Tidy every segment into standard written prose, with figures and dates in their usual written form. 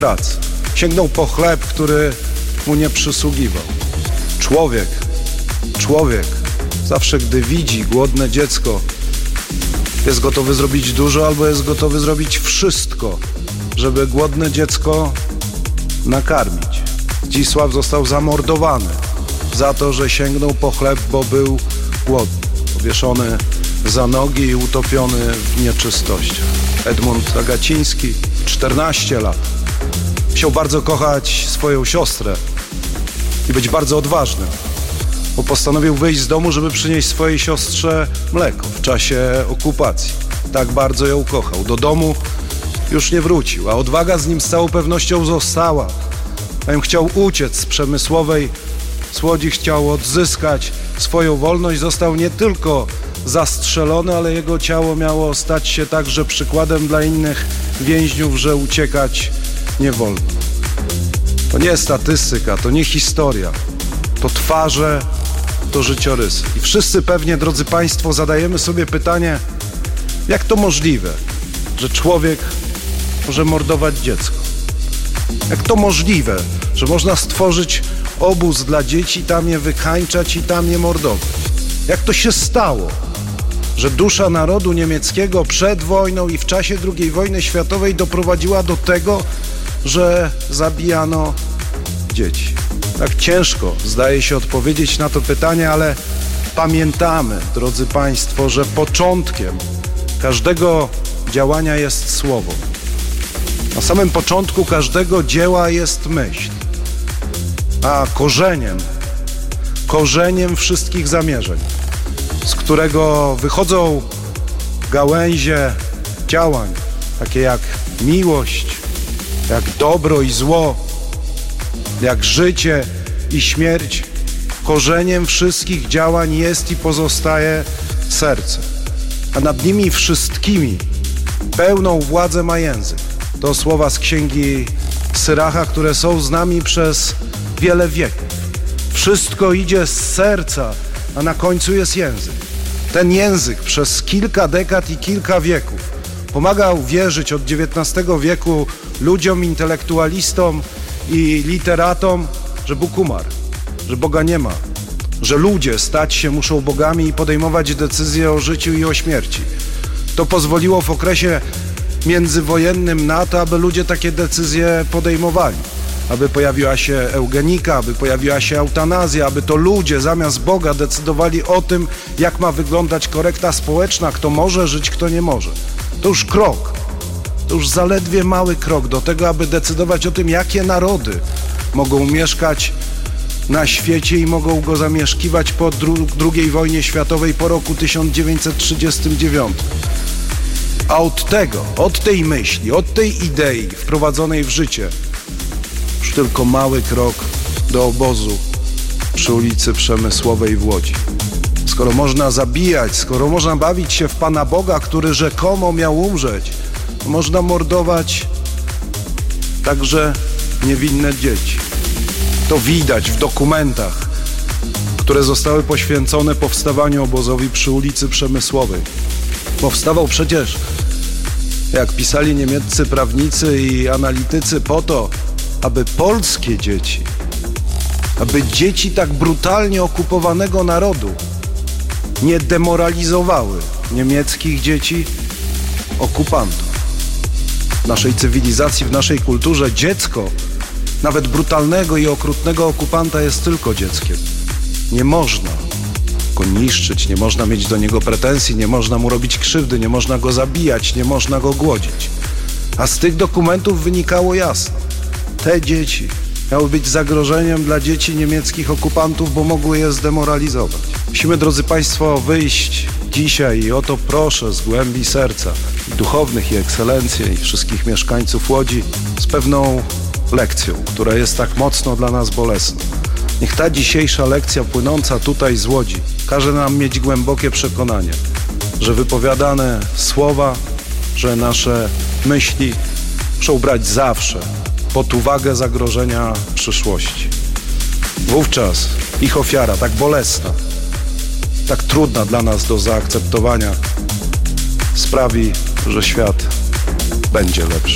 pracy. Sięgnął po chleb, który mu nie przysługiwał. Człowiek, zawsze gdy widzi głodne dziecko, jest gotowy zrobić dużo albo jest gotowy zrobić wszystko, żeby głodne dziecko nakarmić. Zdzisław został zamordowany za to, że sięgnął po chleb, bo był głodny. Powieszony za nogi i utopiony w nieczystościach. Edmund Agaciński, 14 lat. Chciał bardzo kochać swoją siostrę i być bardzo odważnym, bo postanowił wyjść z domu, żeby przynieść swojej siostrze mleko w czasie okupacji. Tak bardzo ją kochał. Do domu już nie wrócił, a odwaga z nim z całą pewnością została. Chciał uciec z przemysłowej Słodzi, chciał odzyskać swoją wolność. Został nie tylko zastrzelony, ale jego ciało miało stać się także przykładem dla innych więźniów, że uciekać nie wolno. To nie statystyka, to nie historia, to twarze, to życiorysy. I wszyscy pewnie, drodzy Państwo, zadajemy sobie pytanie, jak to możliwe, że człowiek może mordować dziecko? Jak to możliwe, że można stworzyć obóz dla dzieci, tam je wykańczać i tam je mordować? Jak to się stało, że dusza narodu niemieckiego przed wojną i w czasie II wojny światowej doprowadziła do tego, że zabijano dzieci? Tak ciężko zdaje się odpowiedzieć na to pytanie, ale pamiętamy, drodzy Państwo, że początkiem każdego działania jest słowo. Na samym początku każdego dzieła jest myśl, a korzeniem wszystkich zamierzeń, z którego wychodzą gałęzie działań, takie jak miłość, jak dobro i zło, jak życie i śmierć, korzeniem wszystkich działań jest i pozostaje serce. A nad nimi wszystkimi pełną władzę ma język. To słowa z księgi Syracha, które są z nami przez wiele wieków. Wszystko idzie z serca, a na końcu jest język. Ten język przez kilka dekad i kilka wieków pomagał wierzyć od XIX wieku ludziom, intelektualistom i literatom, że Bóg umarł, że Boga nie ma, że ludzie stać się muszą bogami i podejmować decyzje o życiu i o śmierci. To pozwoliło w okresie międzywojennym na to, aby ludzie takie decyzje podejmowali. Aby pojawiła się eugenika, aby pojawiła się eutanazja, aby to ludzie zamiast Boga decydowali o tym, jak ma wyglądać korekta społeczna, kto może żyć, kto nie może. To już krok, to już zaledwie mały krok do tego, aby decydować o tym, jakie narody mogą mieszkać na świecie i mogą go zamieszkiwać po II wojnie światowej, po roku 1939. A od tej myśli, od tej idei wprowadzonej w życie, już tylko mały krok do obozu przy ulicy Przemysłowej w Łodzi. Skoro można zabijać, skoro można bawić się w Pana Boga, który rzekomo miał umrzeć, to można mordować także niewinne dzieci. To widać w dokumentach, które zostały poświęcone powstawaniu obozowi przy ulicy Przemysłowej. Powstawał przecież, jak pisali niemieccy prawnicy i analitycy, po to, aby polskie dzieci, aby dzieci tak brutalnie okupowanego narodu nie demoralizowały niemieckich dzieci okupantów. W naszej cywilizacji, w naszej kulturze dziecko, nawet brutalnego i okrutnego okupanta, jest tylko dzieckiem. Nie można go niszczyć, nie można mieć do niego pretensji, nie można mu robić krzywdy, nie można go zabijać, nie można go głodzić. A z tych dokumentów wynikało jasno: te dzieci miały być zagrożeniem dla dzieci niemieckich okupantów, bo mogły je zdemoralizować. Musimy, drodzy Państwo, wyjść dzisiaj i o to proszę z głębi serca duchownych i ekscelencje i wszystkich mieszkańców Łodzi z pewną lekcją, która jest tak mocno dla nas bolesna. Niech ta dzisiejsza lekcja płynąca tutaj z Łodzi każe nam mieć głębokie przekonanie, że wypowiadane słowa, że nasze myśli muszą brać zawsze pod uwagę zagrożenia przyszłości. Wówczas ich ofiara, tak bolesna, tak trudna dla nas do zaakceptowania, sprawi, że świat będzie lepszy.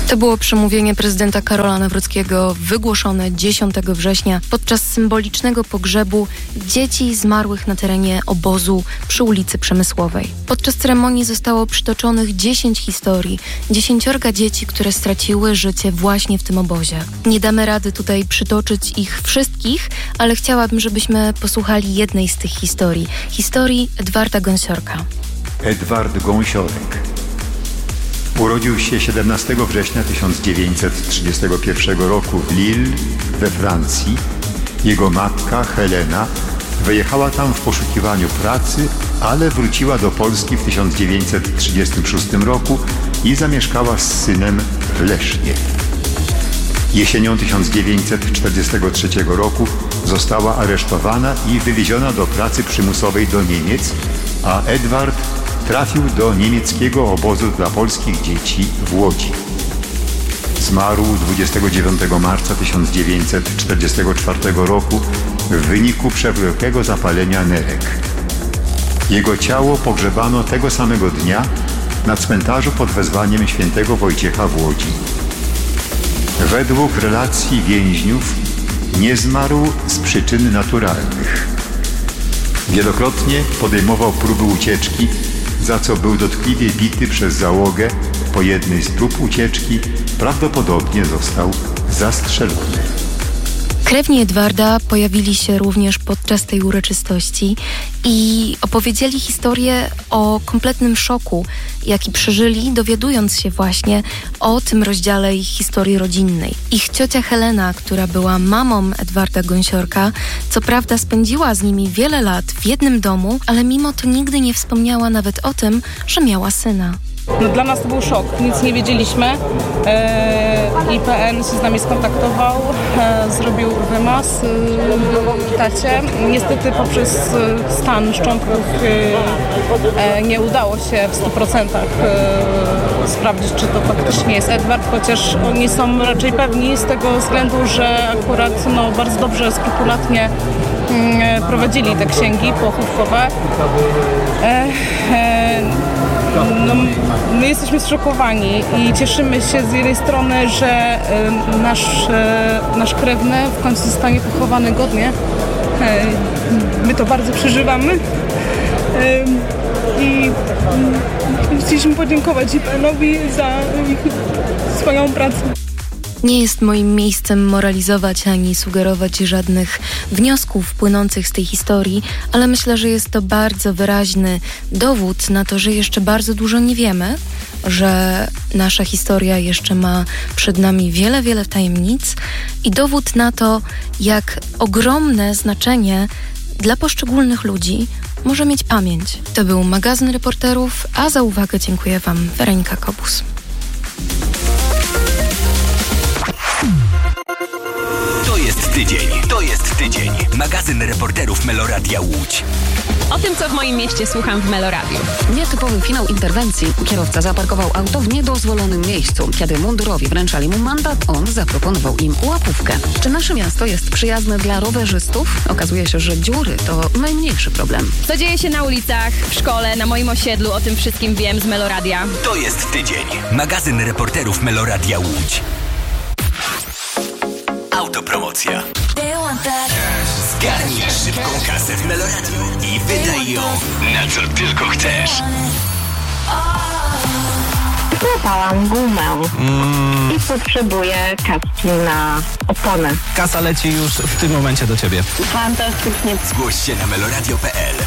To było przemówienie prezydenta Karola Nawrockiego wygłoszone 10 września podczas symbolicznego pogrzebu dzieci zmarłych na terenie obozu przy ulicy Przemysłowej. Podczas ceremonii zostało przytoczonych 10 historii, 10 dzieci, które straciły życie właśnie w tym obozie. Nie damy rady tutaj przytoczyć ich wszystkich, ale chciałabym, żebyśmy posłuchali jednej z tych historii. Historii Edwarda Gąsiorka. Edward Gąsiorek urodził się 17 września 1931 roku w Lille we Francji. Jego matka Helena wyjechała tam w poszukiwaniu pracy, ale wróciła do Polski w 1936 roku i zamieszkała z synem w Lesznie. Jesienią 1943 roku została aresztowana i wywieziona do pracy przymusowej do Niemiec, a Edward trafił do niemieckiego obozu dla polskich dzieci w Łodzi. Zmarł 29 marca 1944 roku w wyniku przewlekłego zapalenia nerek. Jego ciało pogrzebano tego samego dnia na cmentarzu pod wezwaniem świętego Wojciecha w Łodzi. Według relacji więźniów nie zmarł z przyczyn naturalnych. Wielokrotnie podejmował próby ucieczki, za co był dotkliwie bity przez załogę. Po jednej z prób ucieczki prawdopodobnie został zastrzelony. Krewni Edwarda pojawili się również podczas tej uroczystości i opowiedzieli historię o kompletnym szoku, jaki przeżyli, dowiadując się właśnie o tym rozdziale ich historii rodzinnej. Ich ciocia Helena, która była mamą Edwarda Gąsiorka, co prawda spędziła z nimi wiele lat w jednym domu, ale mimo to nigdy nie wspomniała nawet o tym, że miała syna. No, dla nas to był szok, nic nie wiedzieliśmy. IPN się z nami skontaktował, zrobił wymaz tacie. Niestety poprzez stan szczątków nie udało się w 100% sprawdzić, czy to faktycznie jest Edward, chociaż oni są raczej pewni z tego względu, że akurat bardzo dobrze, skrupulatnie prowadzili te księgi pochówkowe. My jesteśmy zszokowani i cieszymy się z jednej strony, że nasz krewny w końcu zostanie pochowany godnie. My to bardzo przeżywamy i chcieliśmy podziękować IPN-owi za swoją pracę. Nie jest moim miejscem moralizować ani sugerować żadnych wniosków płynących z tej historii, ale myślę, że jest to bardzo wyraźny dowód na to, że jeszcze bardzo dużo nie wiemy, że nasza historia jeszcze ma przed nami wiele, wiele tajemnic i dowód na to, jak ogromne znaczenie dla poszczególnych ludzi może mieć pamięć. To był magazyn Reporterów, a za uwagę dziękuję Wam Weronika Kobus. To jest tydzień. Magazyn Reporterów Meloradia Łódź. O tym, co w moim mieście słucham w Meloradiu. Nietypowy finał interwencji. Kierowca zaparkował auto w niedozwolonym miejscu. Kiedy mundurowi wręczali mu mandat, on zaproponował im łapówkę. Czy nasze miasto jest przyjazne dla rowerzystów? Okazuje się, że dziury to najmniejszy problem. Co dzieje się na ulicach, w szkole, na moim osiedlu, o tym wszystkim wiem z Meloradia. To jest tydzień. Magazyn Reporterów Meloradia Łódź. Autopromocja. Zgarnij szybką kasę w Meloradiu i wydaj ją na co tylko chcesz. Złapałam gumę i potrzebuję kaski na oponę. Kasa leci już w tym momencie do ciebie. Fantastycznie. Zgłoś się na meloradio.pl.